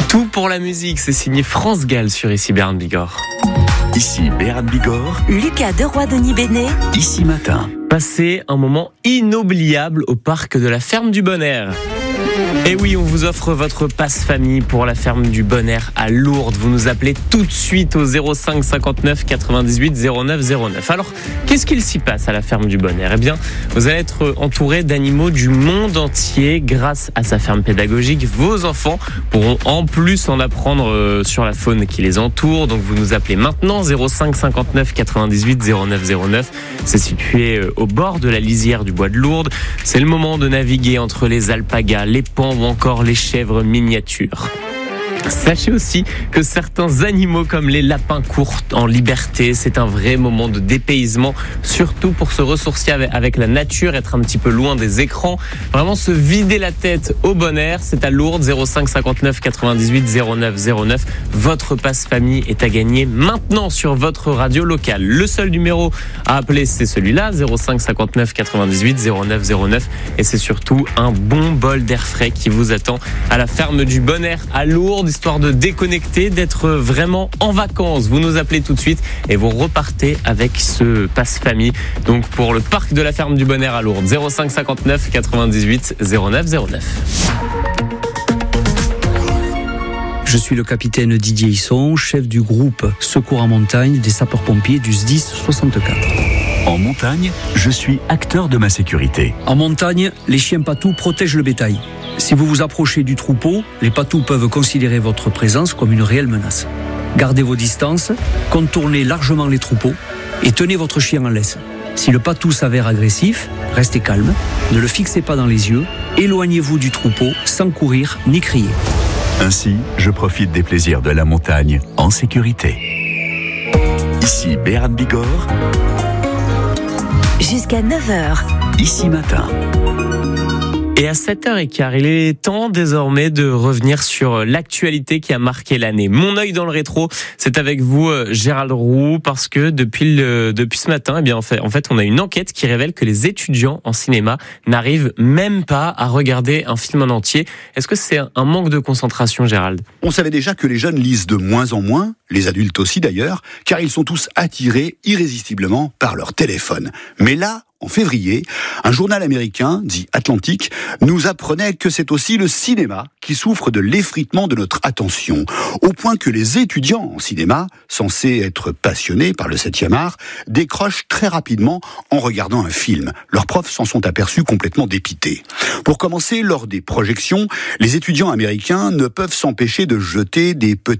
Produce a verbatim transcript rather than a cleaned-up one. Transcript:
Tout pour la musique, c'est signé France Gall sur Ici Béarn Bigorre. Ici Béarn Bigorre. Lucas Deroy-Denis Bénet. Ici Matin. Passez un moment inoubliable au parc de la Ferme du Bon Air. Et oui, on vous offre votre passe-famille pour la Ferme du Bon Air à Lourdes. Vous nous appelez tout de suite au zéro cinq cinquante-neuf quatre-vingt-dix-huit zéro neuf zéro neuf. Alors, qu'est-ce qu'il s'y passe à la Ferme du Bon Air ? Eh bien, vous allez être entouré d'animaux du monde entier. Grâce à sa ferme pédagogique, vos enfants pourront en plus en apprendre sur la faune qui les entoure. Donc, vous nous appelez maintenant zéro cinq cinquante-neuf quatre-vingt-dix-huit zéro neuf zéro neuf. C'est situé au bord de la lisière du bois de Lourdes. C'est le moment de naviguer entre les alpagas, les pans ou encore les chèvres miniatures. Sachez aussi que certains animaux comme les lapins courent en liberté. C'est un vrai moment de dépaysement, surtout pour se ressourcer avec la nature, être un petit peu loin des écrans, vraiment se vider la tête au bon air. C'est à Lourdes, zéro cinq cinquante-neuf quatre-vingt-dix-huit zéro neuf zéro neuf. Votre passe-famille est à gagner maintenant sur votre radio locale. Le seul numéro à appeler, c'est celui-là, zéro cinq cinquante-neuf quatre-vingt-dix-huit zéro neuf zéro neuf. Et c'est surtout un bon bol d'air frais qui vous attend à la Ferme du Bon Air à Lourdes, histoire de déconnecter, d'être vraiment en vacances. Vous nous appelez tout de suite et vous repartez avec ce passe-famille. Donc pour le parc de la Ferme du Bon Air à Lourdes, zéro cinq cinquante-neuf quatre-vingt-dix-huit zéro neuf zéro neuf. Je suis le capitaine Didier Hisson, chef du groupe Secours en montagne des sapeurs-pompiers du S D I S soixante-quatre. En montagne, je suis acteur de ma sécurité. En montagne, les chiens patous protègent le bétail. Si vous vous approchez du troupeau, les patous peuvent considérer votre présence comme une réelle menace. Gardez vos distances, contournez largement les troupeaux et tenez votre chien en laisse. Si le patou s'avère agressif, restez calme, ne le fixez pas dans les yeux, éloignez-vous du troupeau sans courir ni crier. Ainsi, je profite des plaisirs de la montagne en sécurité. Ici Béarn Bigorre. Jusqu'à neuf heures. Ici Matin. Et à sept heures quinze, il est temps désormais de revenir sur l'actualité qui a marqué l'année. Mon œil dans le rétro, c'est avec vous Gérald Roux, parce que depuis le, depuis ce matin, eh bien en fait, en fait, on a une enquête qui révèle que les étudiants en cinéma n'arrivent même pas à regarder un film en entier. Est-ce que c'est un manque de concentration, Gérald ? On savait déjà que les jeunes lisent de moins en moins, les adultes aussi d'ailleurs, car ils sont tous attirés irrésistiblement par leur téléphone. Mais là, en février, un journal américain, dit Atlantic, nous apprenait que c'est aussi le cinéma qui souffre de l'effritement de notre attention, au point que les étudiants en cinéma, censés être passionnés par le septième art, décrochent très rapidement en regardant un film. Leurs profs s'en sont aperçus complètement dépités. Pour commencer, lors des projections, les étudiants américains ne peuvent s'empêcher de jeter des petits